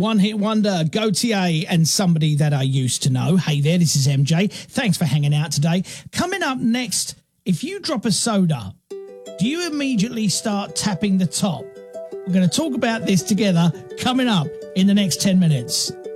One Hit Wonder, Gautier, and somebody that I used to know. Hey there, this is MJ. Thanks for hanging out today. Coming up next, if you drop a soda, do you immediately start tapping the top? We're going to talk about this together coming up in the next 10 minutes.